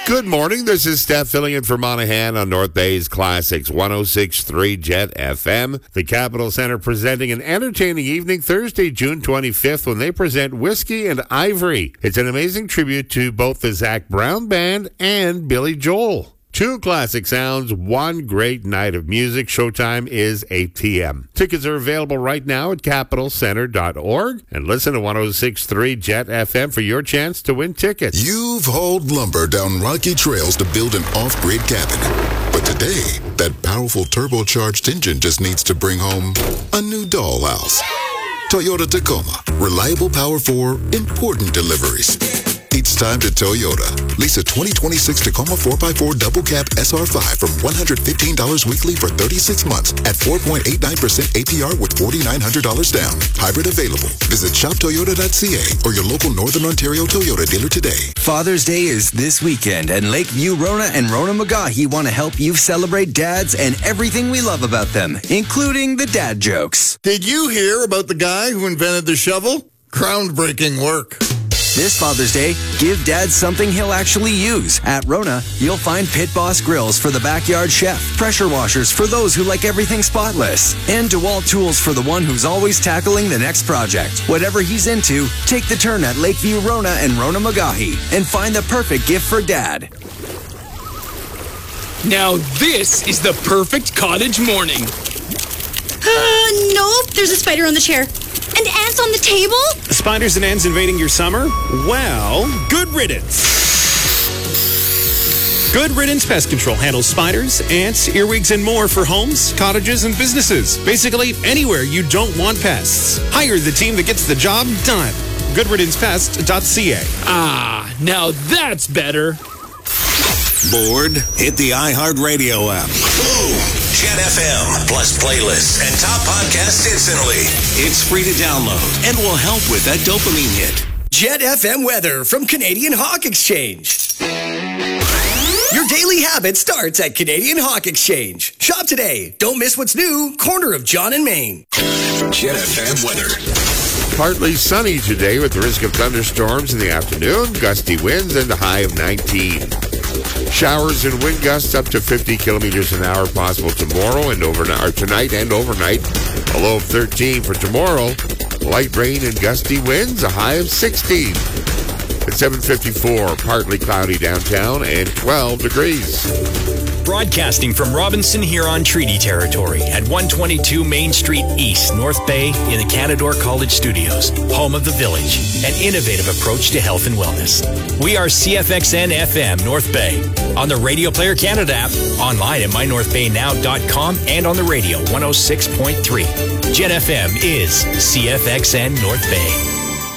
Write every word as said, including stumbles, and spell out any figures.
Good morning. This is Steph filling in for Monahan on North Bay's Classics one oh six point three Jet F M. The Capitol Center presenting an entertaining evening Thursday, June twenty-fifth, when they present Whiskey and Ivory. It's an amazing tribute to both the Zac Brown Band and Billy Joel. Two classic sounds, one great night of music. Showtime is eight p.m. Tickets are available right now at capitol center dot org. And listen to one oh six point three Jet F M for your chance to win tickets. You've hauled lumber down rocky trails to build an off-grid cabin. But today, that powerful turbocharged engine just needs to bring home a new dollhouse. Toyota Tacoma. Reliable power for important deliveries. It's time to Toyota. Lease a twenty twenty-six Tacoma four by four Double Cab S R five from one hundred fifteen dollars weekly for thirty-six months at four point eight nine percent A P R with four thousand nine hundred dollars down. Hybrid available. Visit shop toyota dot c a or your local Northern Ontario Toyota dealer today. Father's Day is this weekend, and Lakeview Rona and Rona McGahee want to help you celebrate dads and everything we love about them, including the dad jokes. Did you hear about the guy who invented the shovel? Groundbreaking work. This Father's Day, give Dad something he'll actually use. At Rona, you'll find Pit Boss grills for the backyard chef, pressure washers for those who like everything spotless, and DeWalt tools for the one who's always tackling the next project. Whatever he's into, take the turn at Lakeview Rona and Rona McGahee and find the perfect gift for Dad. Now this is the perfect cottage morning. Uh, nope, there's a spider on the chair. And ants on the table? Spiders and ants invading your summer? Well, good riddance. Good Riddance Pest Control handles spiders, ants, earwigs, and more for homes, cottages, and businesses. Basically, anywhere you don't want pests. Hire the team that gets the job done. good riddance pest dot c a. Ah, now that's better. Bored? Hit the iHeartRadio app. Boom! Jet F M, plus playlists and top podcasts instantly. It's free to download and will help with that dopamine hit. Jet F M weather from Canadian Hawk Exchange. Your daily habit starts at Canadian Hawk Exchange. Shop today. Don't miss what's new. Corner of John and Main. Jet F M weather. Partly sunny today with the risk of thunderstorms in the afternoon, gusty winds, and a high of nineteen. Showers and wind gusts up to fifty kilometers an hour possible tomorrow and overnight, or tonight and overnight. A low of thirteen for tomorrow. Light rain and gusty winds, a high of sixteen. At seven fifty-four, partly cloudy downtown and twelve degrees. Broadcasting from Robinson Huron Treaty Territory at one twenty-two Main Street East, North Bay, in the Canadore College Studios, home of The Village, an innovative approach to health and wellness. We are C F X N F M North Bay, on the Radio Player Canada app, online at my north bay now dot com, and on the radio one oh six point three. Jet F M is C F X N North Bay.